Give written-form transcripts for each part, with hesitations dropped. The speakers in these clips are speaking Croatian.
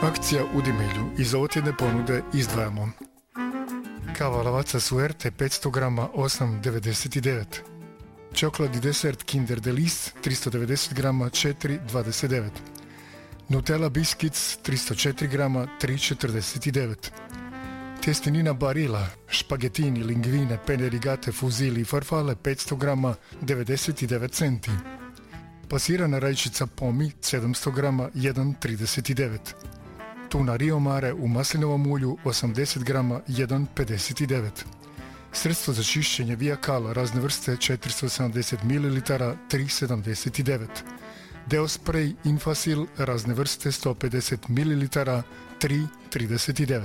Akcija u Dimilju. Iz ovotjedne ponude izdvajamo kava Lavazza Suerte 500 grama 8,99. Čokolad i desert Kinder Delice 390 grama 4,29. Nutella Biscuits 304 grama 3,49. Tjestenina Barilla, špagetini, linguine, pene rigate, fuzili i farfale 500 grama 99 centi. Pasirana rajčica Pomi 700 grama 1,39. Tuna Rio Mare u maslinovom ulju 80 grama 1,59. Sredstvo za čišćenje Via Cala razne vrste 470 ml 3,79. Deo spray Infasil razne vrste 150 ml 3,39.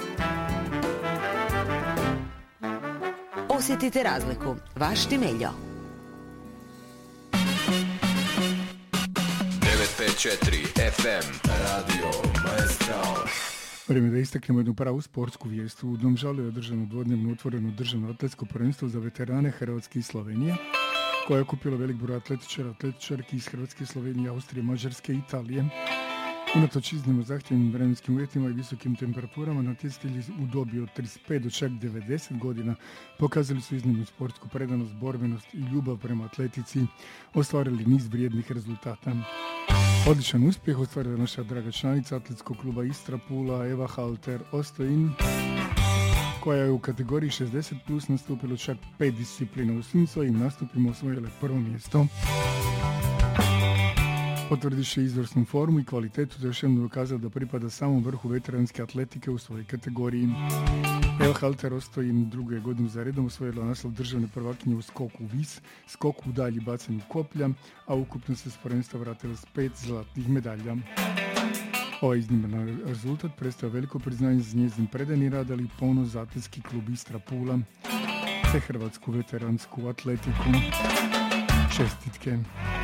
Osjetite razliku. Vaš Timeljo. 954 FM Radio Maestral. Vrijeme da istaknemo jednu pravu sportsku vijest. U Domžalu je održano dvodnevno otvoreno državno atletsko prvenstvo za veterane Hrvatske i Slovenije, koje je okupilo velik broj atletičarki iz Hrvatske, Slovenije, Austrije, Mađarske i Italije. Unatoč iznimno zahtjevnim vremenskim uvjetima i visokim temperaturama, natjecatelji u dobi od 35 do čak 90 godina pokazali su iznimnu sportsku predanost, borbenost i ljubav prema atletici, ostvarili niz vrijednih rezultata. Odličan uspjeh ostvarila naša draga članica atletskog kluba Istra Pula Eva Halter Ostojin, koja je u kategoriji 60+ nastupila čak 5 disciplina. U svim svojim nastupima osvojila prvo mjesto. Potvrdiše izvrsnu formu i kvalitetu, te još jednom dokazala da pripada samom vrhu veteranske atletike u svojoj kategoriji. Eva Halter Ostojin druge godinu za redom osvojila naslov državne prvakinje u skoku vis, skoku u dalji bacanju koplja, a ukupno se s prvenstva vratila s 5 zlatnih medalja. Ovaj izniman rezultat predstavlja veliko priznanje za njezin predani rad, ali i ponos za atletski klub Istra Pula te hrvatsku veteransku atletiku. Čestitke.